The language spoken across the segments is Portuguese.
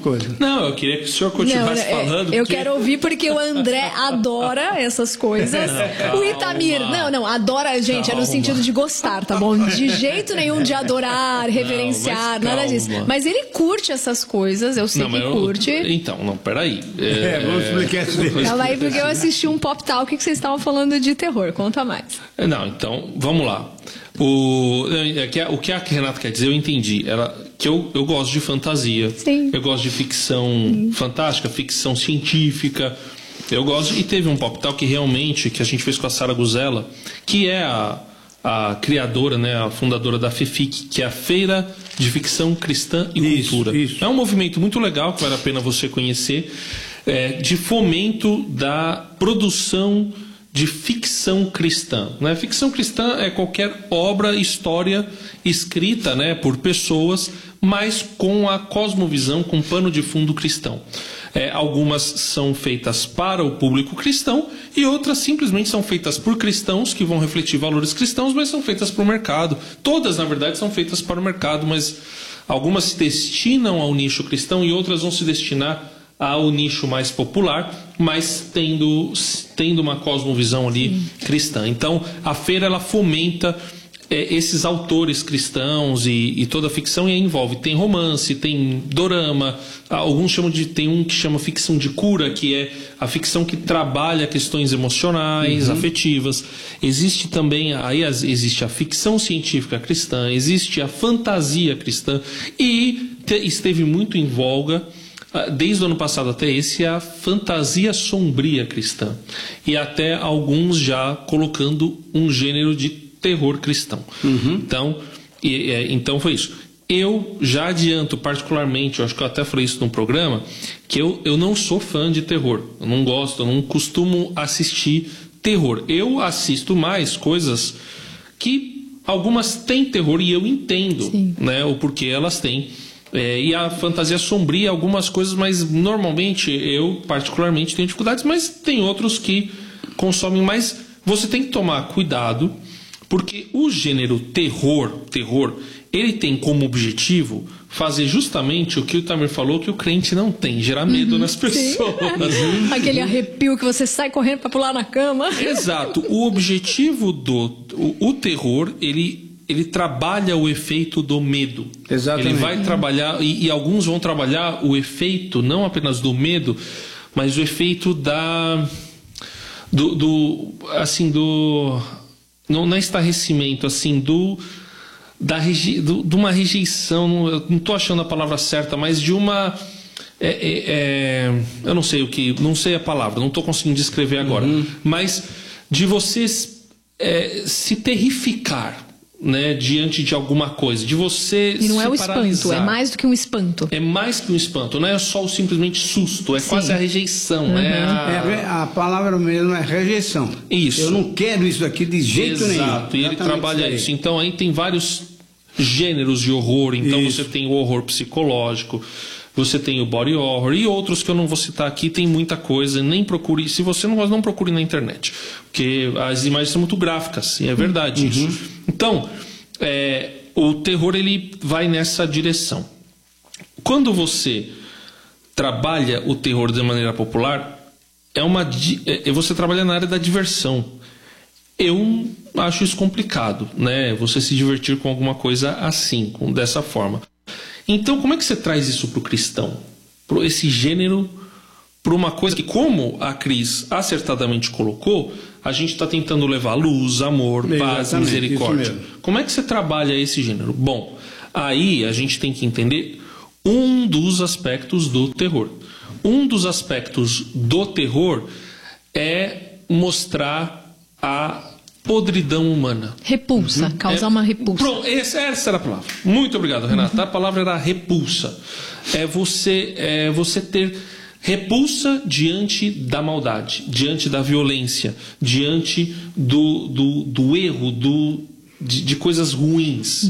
coisa. Não, eu queria que o senhor continuasse falando. Eu quero ouvir porque o André adora essas coisas. O Itamir, adora, gente, é no sentido de gostar, tá bom? De jeito nenhum de adorar, reverenciar, nada disso. Mas ele curte essas coisas, eu sei que curte. Então, peraí. Vamos explicar isso. Calma aí, porque eu assisti um Pop Talk que vocês estavam falando de terror. Conta mais. Não, então, vamos lá. O que a Renata quer dizer, eu entendi. Que eu gosto de fantasia. Sim. Eu gosto de ficção fantástica, ficção científica. Eu gosto. E teve um Pop Talk realmente que a gente fez com a Sara Guzella, que é a criadora, né, a fundadora da FEFIC, que é a Feira de Ficção Cristã e Cultura. Isso. É um movimento muito legal, que vale a pena você conhecer, de fomento da produção de ficção cristã, né? Ficção cristã é qualquer obra, história escrita, né, por pessoas, mas com a cosmovisão, com pano de fundo cristão. Algumas são feitas para o público cristão e outras simplesmente são feitas por cristãos que vão refletir valores cristãos, mas são feitas para o mercado. Todas, na verdade, são feitas para o mercado, mas algumas se destinam ao nicho cristão e outras vão se destinar ao nicho mais popular, mas tendo uma cosmovisão ali cristã. Então, a feira ela fomenta esses autores cristãos e toda a ficção, e aí tem romance, tem dorama, alguns chamam tem um que chama ficção de cura, que é a ficção que trabalha questões emocionais, afetivas. Existe também, existe a ficção científica cristã, existe a fantasia cristã, e esteve muito em voga desde o ano passado até esse, a fantasia sombria cristã, e até alguns já colocando um gênero de terror cristão. Então foi isso. Eu já adianto particularmente, eu acho que eu até falei isso num programa, que eu não sou fã de terror, eu não gosto, eu não costumo assistir terror. Eu assisto mais coisas que algumas têm terror e eu entendo, né, o porquê elas têm. E a fantasia sombria, algumas coisas, mas normalmente eu particularmente tenho dificuldades, mas tem outros que consomem mais. Você tem que tomar cuidado, porque o gênero terror, ele tem como objetivo fazer justamente o que o Itamir falou, que o crente não tem, gerar medo nas pessoas. Aquele arrepio que você sai correndo para pular na cama. Exato. O objetivo o terror, ele trabalha o efeito do medo. Exatamente. Ele vai trabalhar, e alguns vão trabalhar o efeito não apenas do medo, mas o efeito não é estarrecimento, assim, de uma rejeição, eu não estou achando a palavra certa, mas de uma... eu não sei a palavra, não estou conseguindo descrever agora, mas de você se terrificar, né, diante de alguma coisa, de você e não é o paralisar. Espanto, é mais do que um espanto. É mais que um espanto, não é só simplesmente susto, é quase a rejeição, né? A palavra mesmo é rejeição. Isso. Eu não quero isso aqui de jeito nenhum. Exato, e ele trabalha isso. Então aí tem vários gêneros de horror. Então você tem o horror psicológico, você tem o body horror e outros que eu não vou citar aqui. Tem muita coisa, nem procure. Se você não gosta, não procure na internet, porque as imagens são muito gráficas, e é verdade isso. Então, o terror ele vai nessa direção. Quando você trabalha o terror de maneira popular, você trabalha na área da diversão. Eu acho isso complicado, né? Você se divertir com alguma coisa assim, dessa forma. Então, como é que você traz isso para o cristão? Para esse gênero, para uma coisa que, como a Cris acertadamente colocou, a gente está tentando levar luz, amor, paz, misericórdia. Como é que você trabalha esse gênero? Bom, aí a gente tem que entender um dos aspectos do terror. Um dos aspectos do terror é mostrar a podridão humana. Repulsa, causar uma repulsa. Pronto, essa era a palavra. Muito obrigado, Renata. A palavra era repulsa. É você ter repulsa diante da maldade, diante da violência, diante do erro, de coisas ruins.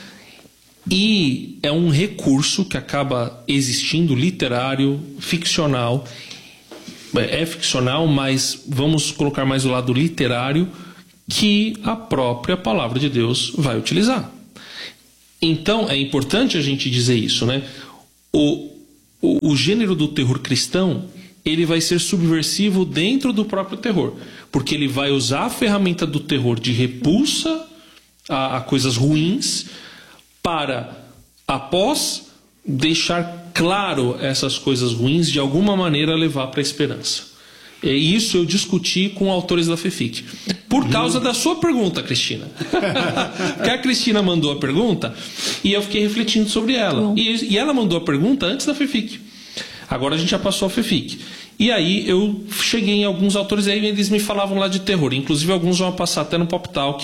E é um recurso que acaba existindo, literário, ficcional. É ficcional, mas vamos colocar mais o lado literário, que a própria palavra de Deus vai utilizar. Então é importante a gente dizer isso, né? o gênero do terror cristão, ele vai ser subversivo dentro do próprio terror, porque ele vai usar a ferramenta do terror de repulsa a coisas ruins para, após deixar claro essas coisas ruins, de alguma maneira levar para a esperança. E isso eu discuti com autores da FEFIC. Por causa da sua pergunta, Cristina. Porque a Cristina mandou a pergunta e eu fiquei refletindo sobre ela. E ela mandou a pergunta antes da FEFIC. Agora a gente já passou a FEFIC. E aí eu cheguei em alguns autores e aí eles me falavam lá de terror. Inclusive alguns vão passar até no Pop Talk.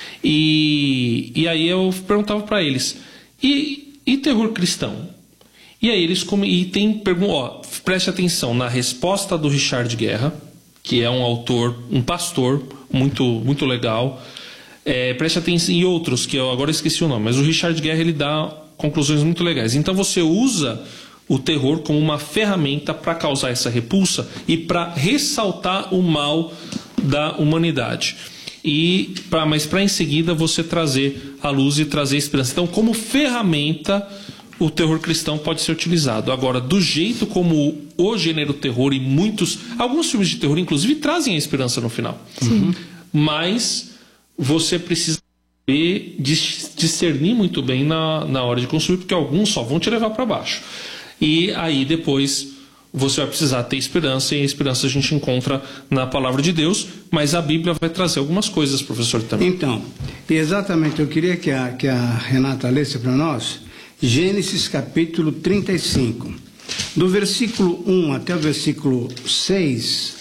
E aí eu perguntava para eles, e terror cristão? E aí eles preste atenção na resposta do Richard Guerra, que é um autor, um pastor muito, muito legal. Preste atenção em outros, que eu agora esqueci o nome, mas o Richard Guerra ele dá conclusões muito legais. Então você usa o terror como uma ferramenta para causar essa repulsa e para ressaltar o mal da humanidade. Mas para em seguida você trazer a luz e trazer a esperança. Então, como ferramenta, o terror cristão pode ser utilizado. Agora, do jeito como o gênero terror e alguns filmes de terror, inclusive, trazem a esperança no final. Sim. Mas você precisa discernir muito bem na hora de consumir, porque alguns só vão te levar para baixo. E aí depois você vai precisar ter esperança, e a esperança a gente encontra na palavra de Deus, mas a Bíblia vai trazer algumas coisas, professor, também. Então, exatamente, eu queria que a Renata lesse para nós Gênesis capítulo 35. Do versículo 1 até o versículo 6,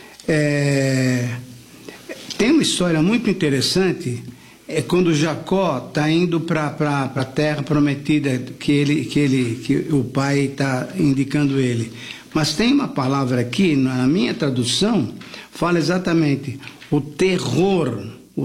tem uma história muito interessante, quando Jacó está indo para a terra prometida que o pai está indicando ele. Mas tem uma palavra aqui, na minha tradução, fala exatamente o terror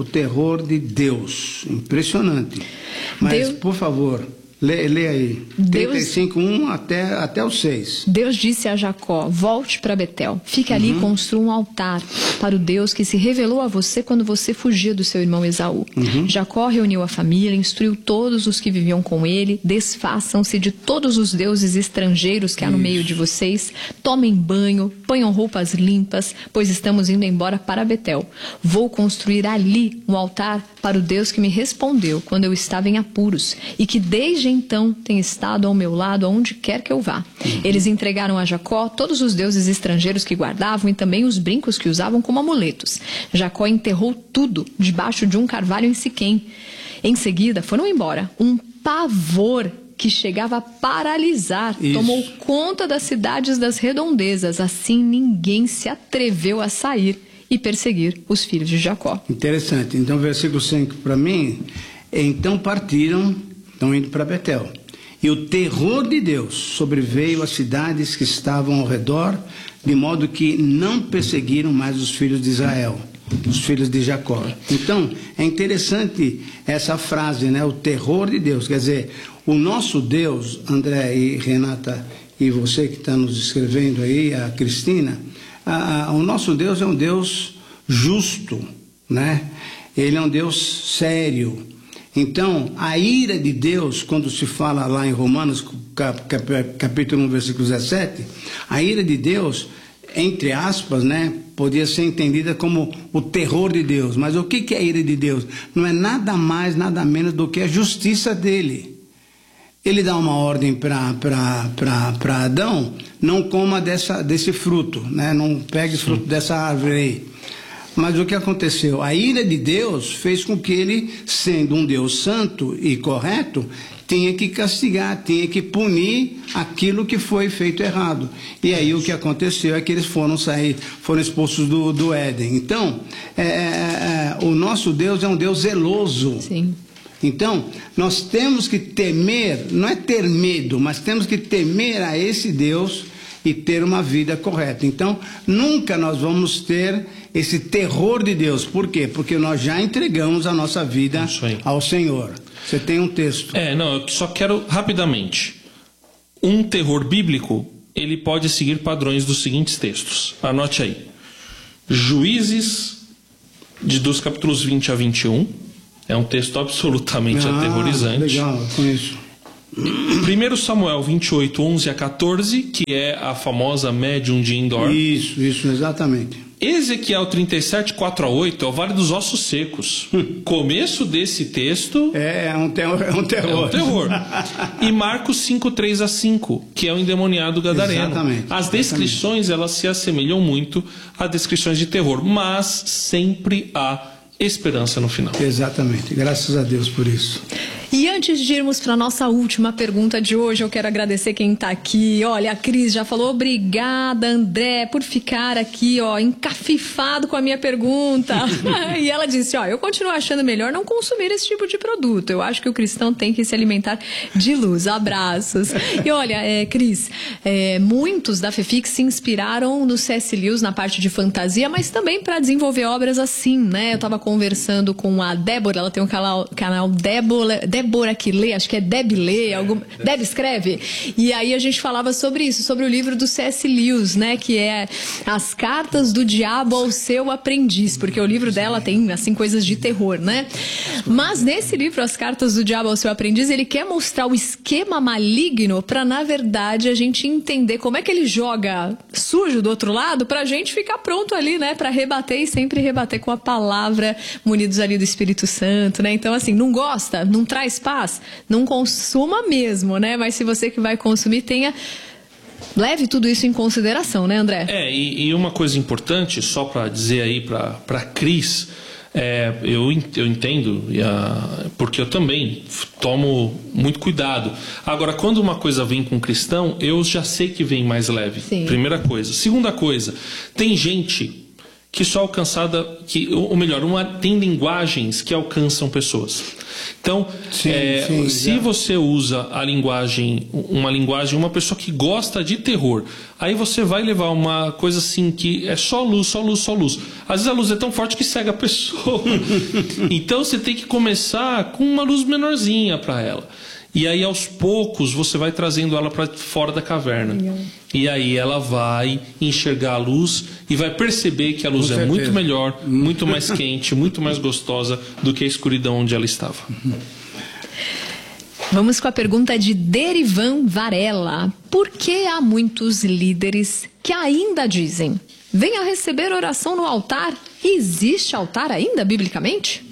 de Deus. Impressionante. Mas, por favor, lê aí. 35:1 até o 6. Deus disse a Jacó: volte para Betel, fique ali e construa um altar para o Deus que se revelou a você quando você fugia do seu irmão Esaú. Jacó reuniu a família, instruiu todos os que viviam com ele: desfaçam-se de todos os deuses estrangeiros que há no meio de vocês, tomem banho, ponham roupas limpas, pois estamos indo embora para Betel. Vou construir ali um altar para o Deus que me respondeu quando eu estava em apuros e que desde então tem estado ao meu lado aonde quer que eu vá. Eles entregaram a Jacó todos os deuses estrangeiros que guardavam e também os brincos que usavam como amuletos. Jacó enterrou tudo debaixo de um carvalho em Siquém. Em seguida foram embora. Um pavor que chegava a paralisar tomou conta das cidades das redondezas. Assim ninguém se atreveu a sair e perseguir os filhos de Jacó. Interessante. Então, versículo 5 para mim. Então partiram, estão indo para Betel. E o terror de Deus sobreveio às cidades que estavam ao redor, de modo que não perseguiram mais os filhos de Israel, os filhos de Jacó. Então, é interessante essa frase, né? O terror de Deus. Quer dizer, o nosso Deus, André e Renata, e você que está nos escrevendo aí, a Cristina, o nosso Deus é um Deus justo, né? Ele é um Deus sério. Então, a ira de Deus, quando se fala lá em Romanos, capítulo 1, versículo 17, a ira de Deus, entre aspas, né, podia ser entendida como o terror de Deus. Mas o que é a ira de Deus? Não é nada mais, nada menos do que a justiça dele. Ele dá uma ordem para Adão: não coma desse fruto, né? Não pegue fruto dessa árvore aí. Mas o que aconteceu? A ira de Deus fez com que ele, sendo um Deus santo e correto, tinha que castigar, tinha que punir aquilo que foi feito errado. E aí o que aconteceu é que eles foram expulsos do Éden. Então, o nosso Deus é um Deus zeloso. Sim. Então, nós temos que temer, não é ter medo, mas temos que temer a esse Deus e ter uma vida correta. Então, nunca nós vamos ter esse terror de Deus. Por quê? Porque nós já entregamos a nossa vida ao Senhor. Você tem um texto. Não, eu só quero rapidamente. Um terror bíblico, ele pode seguir padrões dos seguintes textos. Anote aí. Juízes, dos capítulos 20 a 21. É um texto absolutamente aterrorizante. Legal, com isso. 1 Samuel 28, 11 a 14, que é a famosa médium de Endor. Isso, exatamente. Ezequiel 37, 4 a 8 é o Vale dos Ossos Secos. Começo desse texto... É um terror. É um terror. E Marcos 5, 3 a 5, que é o endemoniado gadareno. Exatamente. As descrições, elas se assemelham muito a descrições de terror, mas sempre há esperança no final. Exatamente. Graças a Deus por isso. E antes de irmos para a nossa última pergunta de hoje, eu quero agradecer quem está aqui. Olha, a Cris já falou, obrigada, André, por ficar aqui, ó, encafifado com a minha pergunta. E ela disse, ó, eu continuo achando melhor não consumir esse tipo de produto. Eu acho que o cristão tem que se alimentar de luz. Abraços. E olha, Cris, muitos da FEFIX se inspiraram no C.S. Lewis na parte de fantasia, mas também para desenvolver obras assim, né? Eu estava conversando com a Débora, ela tem um canal Débora que lê, acho que é Deb lê, Deb escreve, e aí a gente falava sobre isso, sobre o livro do C.S. Lewis, né, que é As Cartas do Diabo ao Seu Aprendiz, porque o livro dela tem, assim, coisas de terror, né, mas nesse livro, As Cartas do Diabo ao Seu Aprendiz, ele quer mostrar o esquema maligno para, na verdade, a gente entender como é que ele joga sujo do outro lado, pra gente ficar pronto ali, né, pra rebater e sempre rebater com a palavra, munidos ali do Espírito Santo, né, então assim, não gosta, não traz paz, não consuma mesmo, né? Mas se você que vai consumir, leve tudo isso em consideração, né, André? E uma coisa importante, só para dizer aí para Cris, eu entendo, porque eu também tomo muito cuidado. Agora, quando uma coisa vem com um cristão, eu já sei que vem mais leve. Sim. Primeira coisa. Segunda coisa, tem gente que só alcançada, tem linguagens que alcançam pessoas. Então, se você usa uma pessoa que gosta de terror, aí você vai levar uma coisa assim que é só luz, só luz, só luz. Às vezes a luz é tão forte que cega a pessoa. Então você tem que começar com uma luz menorzinha para ela. E aí, aos poucos, você vai trazendo ela para fora da caverna. E aí ela vai enxergar a luz e vai perceber que a luz é muito melhor, muito mais quente, muito mais gostosa do que a escuridão onde ela estava. Vamos com a pergunta de Derivan Varela. Por que há muitos líderes que ainda dizem: venha receber oração no altar? Existe altar ainda, biblicamente?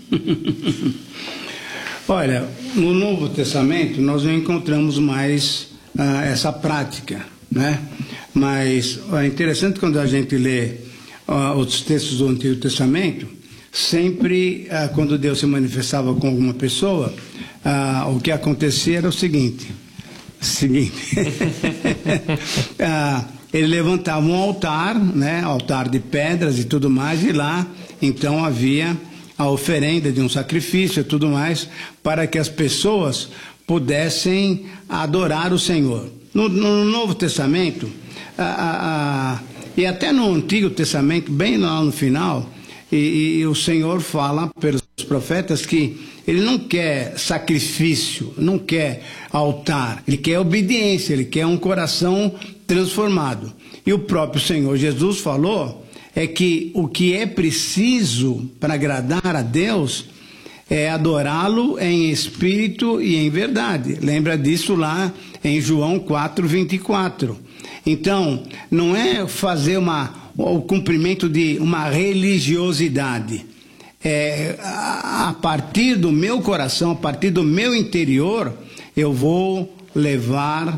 Olha, no Novo Testamento nós não encontramos mais essa prática, né? Mas é interessante quando a gente lê os textos do Antigo Testamento, sempre quando Deus se manifestava com alguma pessoa, o que acontecia era o seguinte, ele levantava um altar, né? Altar de pedras e tudo mais, e lá então havia a oferenda de um sacrifício e tudo mais, para que as pessoas pudessem adorar o Senhor. No Novo Testamento, e até no Antigo Testamento, bem lá no final, e o Senhor fala pelos profetas que ele não quer sacrifício, não quer altar, ele quer obediência, ele quer um coração transformado. E o próprio Senhor Jesus falou que o que é preciso para agradar a Deus é adorá-lo em espírito e em verdade. Lembra disso lá em João 4:24. Então, não é fazer o cumprimento de uma religiosidade. A partir do meu coração, a partir do meu interior, eu vou levar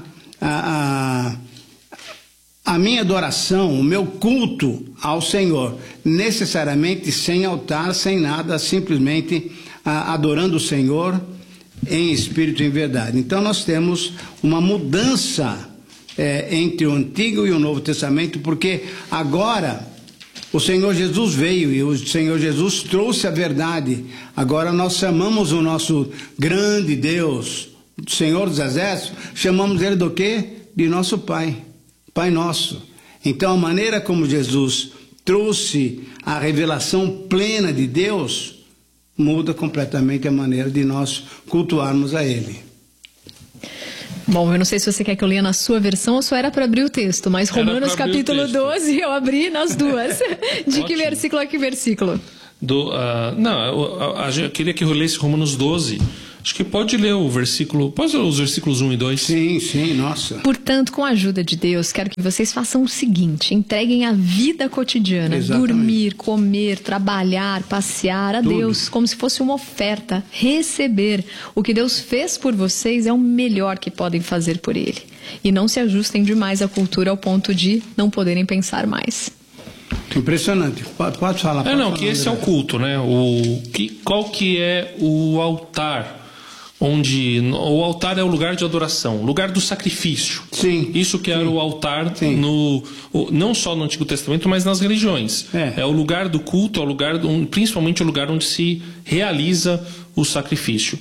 a minha adoração, o meu culto ao Senhor, necessariamente sem altar, sem nada, simplesmente adorando o Senhor em espírito e em verdade. Então nós temos uma mudança entre o Antigo e o Novo Testamento, porque agora o Senhor Jesus veio e o Senhor Jesus trouxe a verdade. Agora nós chamamos o nosso grande Deus, o Senhor dos Exércitos, chamamos ele do quê? De nosso Pai. Pai Nosso. Então a maneira como Jesus trouxe a revelação plena de Deus muda completamente a maneira de nós cultuarmos a Ele. Bom, eu não sei se você quer que eu leia na sua versão ou só era para abrir o texto, mas Romanos capítulo 12 eu abri nas duas. De que versículo a que versículo? Eu queria que eu lesse Romanos 12, Acho que pode ler o versículo, pode ler os versículos 1 e 2. Sim, nossa. Portanto, com a ajuda de Deus, quero que vocês façam o seguinte: entreguem a vida cotidiana, Exatamente. dormir, comer, trabalhar, passear a Tudo. Deus, como se fosse uma oferta, receber. O que Deus fez por vocês é o melhor que podem fazer por Ele. E não se ajustem demais à cultura ao ponto de não poderem pensar mais. Impressionante. Pode falar. Pode Não, falar, que esse é o André. culto, né? Qual que é o altar? Onde o altar é o lugar de adoração, lugar do sacrifício. Sim. Isso que era o altar Sim. não só no Antigo Testamento, mas nas religiões. É. É o lugar do culto, é o lugar principalmente o lugar onde se realiza o sacrifício.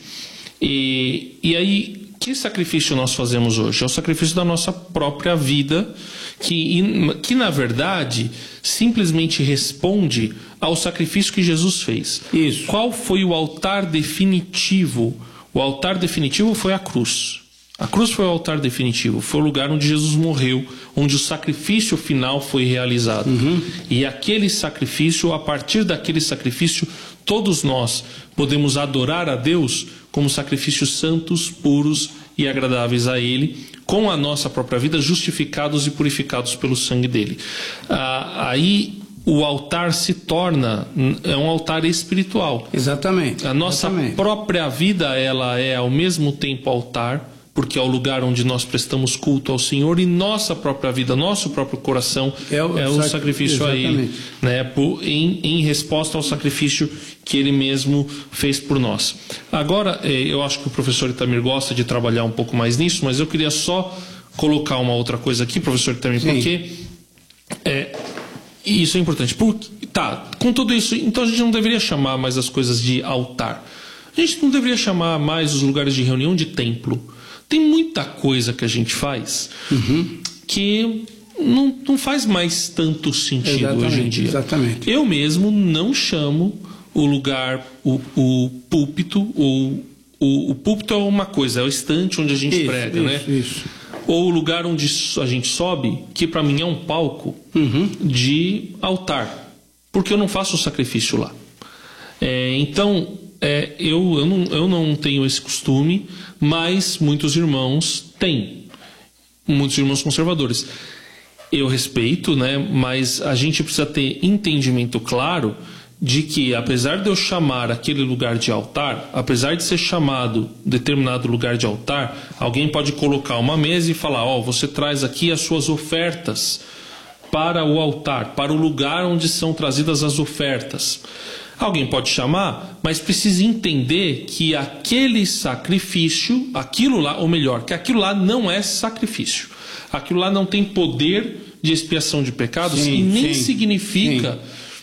E aí, que sacrifício nós fazemos hoje? É o sacrifício da nossa própria vida, que na verdade simplesmente responde ao sacrifício que Jesus fez. Isso. Qual foi o altar definitivo? O altar definitivo foi a cruz. A cruz foi o altar definitivo, foi o lugar onde Jesus morreu, onde o sacrifício final foi realizado. E aquele sacrifício, a partir daquele sacrifício, todos nós podemos adorar a Deus como sacrifícios santos, puros e agradáveis a Ele, com a nossa própria vida, justificados e purificados pelo sangue dele. Aí o altar se torna um altar espiritual. Exatamente. A nossa exatamente. própria vida, ela é ao mesmo tempo altar, porque é o lugar onde nós prestamos culto ao Senhor, e nossa própria vida, nosso próprio coração é o sacrifício a Ele, né? Em resposta ao sacrifício que Ele mesmo fez por nós. Agora, eu acho que o professor Itamir gosta de trabalhar um pouco mais nisso, mas eu queria só colocar uma outra coisa aqui, professor Itamir, porque isso é importante. Com tudo isso, então a gente não deveria chamar mais as coisas de altar. A gente não deveria chamar mais os lugares de reunião de templo. Tem muita coisa que a gente faz que não faz mais tanto sentido hoje em dia. Exatamente. Eu mesmo não chamo o lugar, o púlpito, ou o púlpito é uma coisa, é o estante onde a gente prega, né? Isso. Ou o lugar onde a gente sobe, que para mim é um palco de altar, porque eu não faço o sacrifício lá. Então, eu não tenho esse costume, mas muitos irmãos têm, muitos irmãos conservadores. Eu respeito, né? Mas a gente precisa ter entendimento claro de que, apesar de eu chamar aquele lugar de altar, apesar de ser chamado determinado lugar de altar, alguém pode colocar uma mesa e falar: você traz aqui as suas ofertas para o altar, para o lugar onde são trazidas as ofertas. Alguém pode chamar, mas precisa entender que aquele sacrifício, aquilo lá, ou melhor, que aquilo lá não é sacrifício. Aquilo lá não tem poder de expiação de pecados e nem significa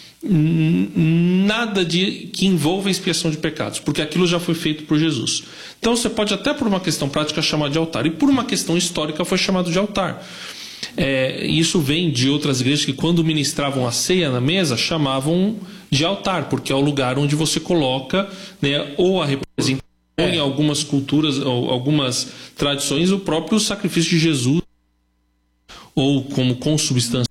nada que envolva a expiação de pecados, porque aquilo já foi feito por Jesus. Então você pode até por uma questão prática chamar de altar, e por uma questão histórica foi chamado de altar. Isso vem de outras igrejas que, quando ministravam a ceia na mesa, chamavam de altar, porque é o lugar onde você coloca, né, ou a representação, em algumas culturas ou algumas tradições, o próprio sacrifício de Jesus, ou como consubstância